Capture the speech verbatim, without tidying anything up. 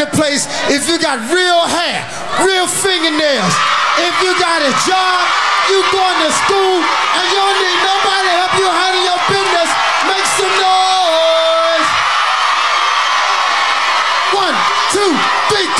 the place if you got real hair, real fingernails. If you got a job, you going to school, and you don't need nobody to help you handle your business, make some noise. One, two, three,